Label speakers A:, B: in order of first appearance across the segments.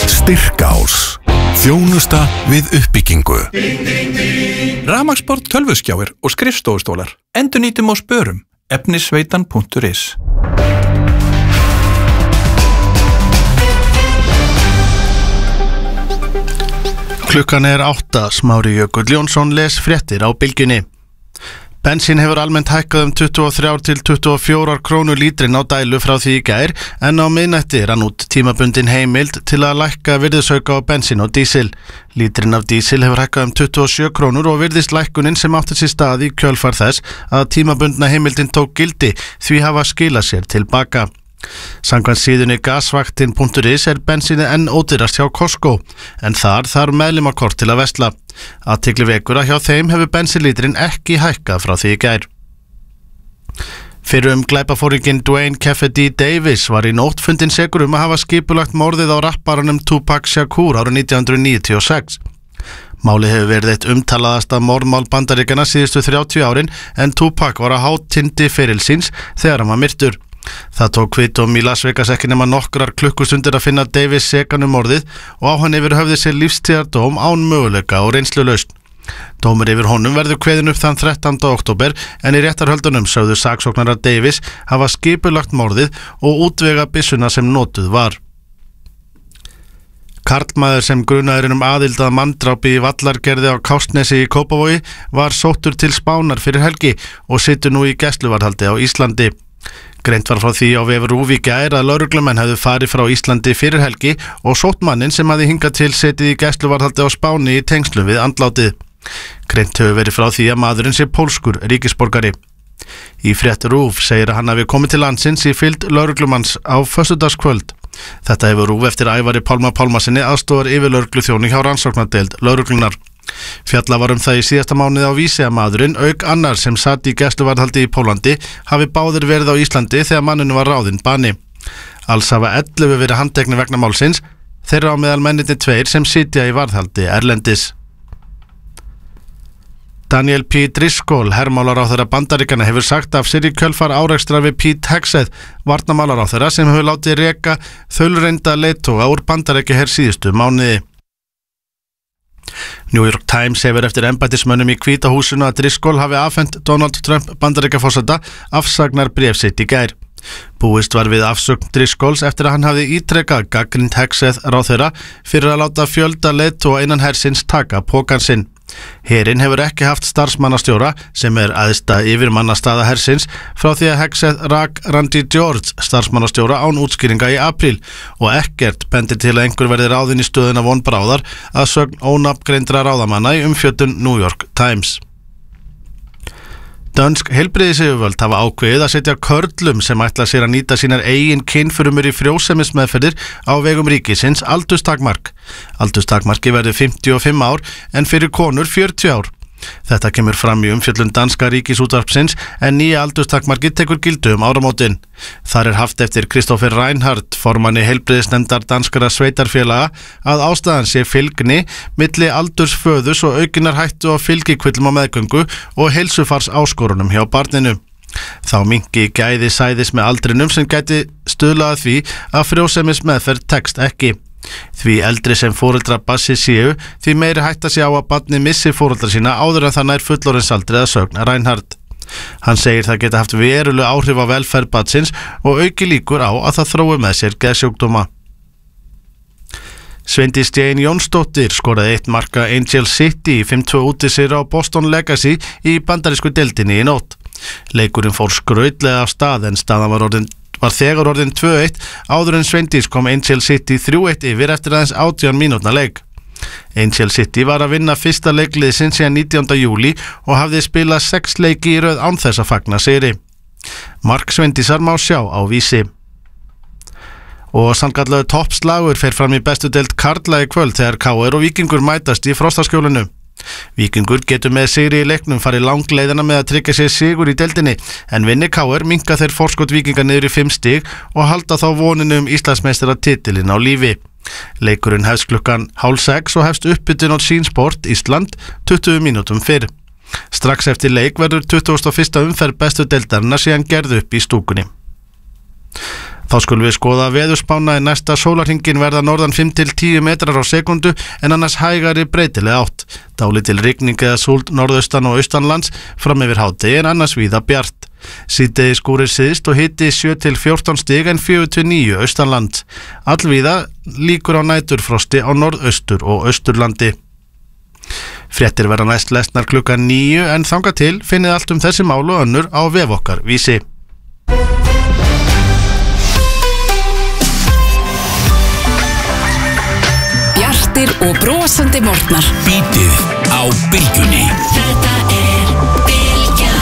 A: Styrkás. Þjónusta við uppbyggingu.
B: Rafmagnsbord, tölvuskjáir og skrifstofustólar. Endurnýtum á spörum. Efnisveitan.is.
C: Klukkan 8, Smári Jökull Jónsson les fréttir á Bylgjunni. Bensín hefur almennt hækkað 23 til 24 krónur lítrin á dælu frá því í gær, en á miðnætti rann út tímabundin heimild til að lækka virðisauka á bensín og dísil. Lítrin af dísil hefur hækkað 27 krónur og virðist lækkunin sem átti sér stað í kjölfar þess að tímabundna heimildin tók gildi því hafa skilað sér tilbaka. Samkvæmt síðunni gasvaktin.is bensínið enn ódýrast hjá Costco, en þar þarf meðlimakort til að versla. Athygli vekur að hjá þeim hefur bensínlítrin ekki hækkað frá því í gær. Fyrrum glæpaforinginn Dwayne Keffe D. Davis var í nótt fundinn sekur að hafa skipulagt morðið á rapparanum Tupac Shakur árið 1996. Málið hefur verið eitt umtalaðasta morðmál Bandaríkjanna síðustu 30 árin, en Tupac var á hátindi ferilsins þegar hann var myrtur. Það tók hvitum í Las Vegas ekki nema nokkrar klukkustundir að finna Davis sekan morðið og á hann yfir höfði sér lífstíðardóm án möguleika og reynslulausn. Dómur yfir honum verður kveðinn upp þann 13. október, en í réttarhöldunum sögðu saksóknarar Davis hafa skipulagt morðið og útvega byssuna sem notuð var. Karlmaður sem grunaður aðild að manndrápi í Vallargerði á Kársnesi í Kópavogi var sóttur til Spánar fyrir helgi og situr nú í gæsluvarðhaldi á Íslandi. Greint var frá því á vef RÚV í gær að lögreglumenn hefðu farið frá Íslandi fyrir helgi og sótt manninn sem hafði hingað til setið í gæsluvarðhaldi á Spáni í tengslum við andlátið. Greint hefur verið frá því að maðurinn sé pólskur ríkisborgari. Í frétt RÚV segir að hann hafi komið til landsins í fylgd lögreglumanns á föstudagskvöld. Þetta hefur RÚV eftir Ævari Pálma Pálmasyni aðstoðar yfirlögregluþjóni hjá rannsóknardeild lögreglunar. Fjalla var það í síðasta mánuði á Vísi að maðurinn, auk annar sem satt í gæsluvarðhaldi í Pólandi, hafi báðir verið á Íslandi þegar manninu var ráðinn bani. Alls hafa 11 verið handteknir vegna málsins, þeirra á meðal mennirnir 2 sem sitja í varðhaldi erlendis. Daniel P. Driscoll, hermálaráðherra Bandaríkjanna, hefur sagt af sér í kjölfar árekstra við Pete Hegseth, varnarmálaráðherra sem hefur látið reka þaulreynda leiðtoga úr Bandaríkjaher síðustu mánuði. New York Times hefur eftir embættismönnum í Hvíta húsinu að Driscoll hafi afhent Donald Trump Bandaríkjaforseta afsagnar bréf sitt í gær. Búist var við afsögn Driscolls eftir að hann hafi ítrekað gagnrýnt Hegseth ráðherra fyrir að láta fjölda leiðtoga innan hersins taka pokann sinn. Herinn hefur ekki haft starfsmannastjóra, sem æðsta yfirmannastaða hersins, frá því að Hegseth rak Randy George starfsmannastjóra án útskýringa í apríl og ekkert bendir til að einhver verði ráðinn í stöðuna von bráðar að sögn ónafngreindra ráðamanna í umfjöllun New York Times. Dönsk heilbrigðisyfirvöld hafa ákveðið að setja körlum sem ætla sér að nýta sínar eigin kynfrumur í frjósemismeðferðir á vegum ríkisins aldurstakmark. Aldurstakmarki verður 55 ár en fyrir konur 40 ár. Þetta kemur fram í umfjöllun danska ríkisútvarpsins en nýja aldurstakmarki tekur gildi áramótin. Þar haft eftir Kristoffer Reinhardt, formanni heilbrigðisnefndar danskara sveitarfélaga, að ástæðan sé fylgni milli aldurs föðus og aukinar hættu á fylgikvillum á meðgöngu og heilsufars áskorunum hjá barninu. Þá minnki gæði sæðis með aldrinum sem gæti stuðlað því að frjósemismeðferð tekst ekki. Því eldri sem foreldrar bassi séu, því meiri hætta sé á að barnið missi foreldra sína áður en það nær fullorðinsaldri að sögn Reinhardt. Hann segir það geta haft veruleg áhrif á velferð barnsins og auki líkur á að það þrói með sér geðsjúkdóma. Sveindís Jane Jónsdóttir skoraði 1 mark Angel City í 5-2 útisigur á Boston Legacy í bandarísku deildinni í nótt. Leikurinn fór skrautlega af stað en staðan var þegar orðin 2-1 áður en Sveindís kom Angel City 3-1 yfir eftir aðeins 18 mínútna leik. Angel City var að vinna fyrsta leikliðsins síðan 19. júlí og hafði spilað 6 leiki í röð án þess að fagna sigri. Mark Sveindísar má sjá á Vísi. Og sannkallaður toppslagur fer fram í bestu deild karla í kvöld þegar KR og Víkingur mætast í Frostaskjólinu. Víkingur getur með sigri í leiknum farið langleiðina með að tryggja sér sigur í deildinni, en vinni KR minnka þeir forskot Víkinga niður í 5 stig og halda þá voninu Íslandsmeistaratitilinn á lífi. Leikurinn hefst klukkan 5:30 og hefst uppbytun á Sýnsport Ísland 20 mínútum fyrr. Strax eftir leik verður 21. umferð bestu deildarinnar síðan gerð upp í stúkunni. Þá skulum við skoða veðurspána í næsta sólarhringin verða norðan 5-10 metrar á sekundu en annars hægari breytileg átt. Dálítil rigning eða súld norðaustan og austanlands fram yfir hádegi en annars víða bjart. Síðdegi skúrir syðst og hiti 7-14 stig en 4-9 austanland. Allvíða líkur á næturfrosti á norðaustur og austurlandi. Fréttir verða næst lesnar klukkan 9 en þangað til finnið allt þessi mál og önnur á vef okkar Vísi.
D: Bjartir og brosandi morgnar.
A: Bítið á bylgjunni.
D: Þetta Bylgjan.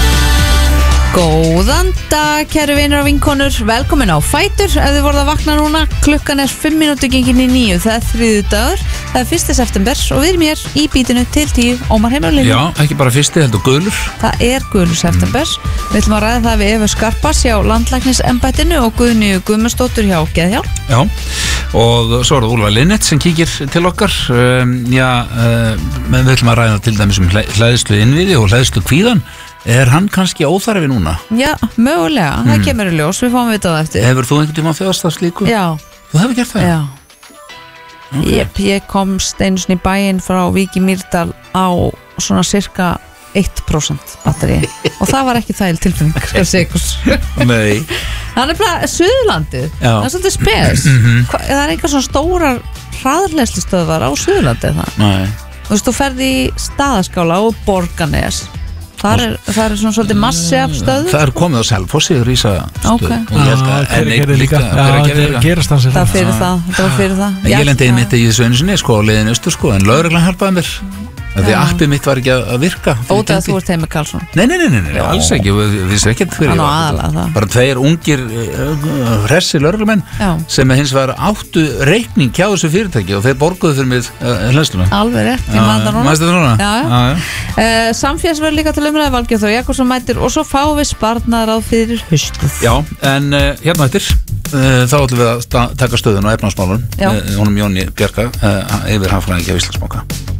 E: Góðan dag, kæru vinir og vinkonur. Velkomin á Fætur. Ef þið voruð að vakna núna, klukkan 5 mínútur gengin í 9. Það þriðjudagur. Það 1. september og við erum hér í bítinu til 10. Ómar Heimir og Lilja.
F: Já, ekki bara fyrsti, heldur gulur.
E: Það gulur september. Við ætlum að ræða það við Evu Skarpas hjá landlæknisembættinu og Guðnýju Guðmundsdóttur hjá Geðhjálp.
F: Já, og svo það Úlfar Linnett sem kíkir til okkar. Við ætlum að ræða til dæmis hleðslu innviði og hleðslu kvíðan. Hann kannski óþarfi núna?
E: Já, mögulega. Það kemur í ljós. Við fáum vita það eftir.
F: Hefur þú einhvern tíma þjáðst af slíku?
E: Já.
F: Þú hefur gert það?
E: Já. Okay. Ég komst einu sinni í bæinn frá Vík í Mýrdal á svona cirka 1% batteri og það var ekki þægileg tilfinning skal segja ykkur.
F: Nei.
E: Það bara Suðurlandið. Það svolítið spes. Það eitthvað svona stórar hraðleiðslustöðvar á Suðurlandi það.
F: Nei.
E: Þú veist, þú ferð í Staðaskála og Borgarnes. Það er svona svolítið massi af stöður.
F: Það komið á Selfossi, rísa stöð.
E: Ok.
F: Það
E: var fyrir það.
F: Ég lendi einmitt í þessu einu sinni, á leiðinu austur, en lögreglan hjálpaði mér. Því appið mitt var ekki að virka.
E: Ótaf að þú ert Heimir Karlsson.
F: Nei, alls ekki. Við vissi ekkert fyrir
E: hann á aðalega það.
F: Bara 2 ungir hressi lögreglumenn sem hins var áttu reikning hjá þessu fyrirtæki og þeir borguðu fyrir mig hlæðsluna.
E: Alveg rétt, ég maður það núna.
F: Mæstu það núna?
E: Samfélagsverð líka til umræði Valgeir Þór Jakobsson mætir og svo fáum við sparnaðaráð fyrir haustið.
F: Já, en hérna eftir þá ætlum við að taka stöðun á efnahagsmálum. Honum Jóni Bjarka yfir hagfræðingi af Íslandsbanka.